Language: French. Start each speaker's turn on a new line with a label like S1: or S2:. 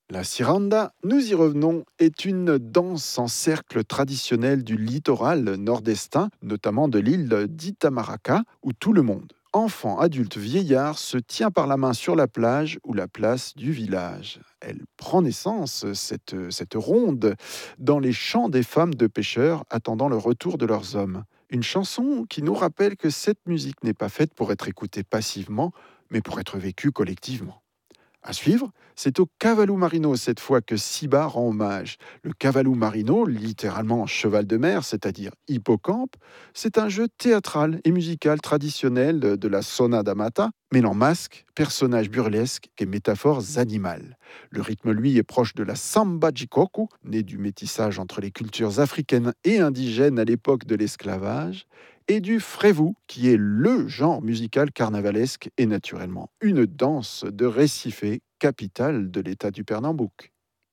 S1: La ciranda, nous y revenons, est une danse en cercle traditionnelle du littoral nord-estin, notamment de l'île d'Itamaraka, où tout le monde, enfants, adultes, vieillards, se tient par la main sur la plage ou la place du village. Elle prend naissance, cette ronde, dans les chants des femmes de pêcheurs attendant le retour de leurs hommes. Une chanson qui nous rappelle que cette musique n'est pas faite pour être écoutée passivement, mais pour être vécue collectivement. À suivre, c'est au Cavallou Marino cette fois que Siba rend hommage. Le Cavallou Marino, littéralement cheval de mer, c'est-à-dire hippocampe, c'est un jeu théâtral et musical traditionnel de la Sona d'Amata, mêlant masques, personnages burlesques et métaphores animales. Le rythme, lui, est proche de la samba jikoku, née du métissage entre les cultures africaines et indigènes à l'époque de l'esclavage, et du frévou, qui est le genre musical carnavalesque et naturellement une danse de Recife, capitale de l'État du Pernambouc.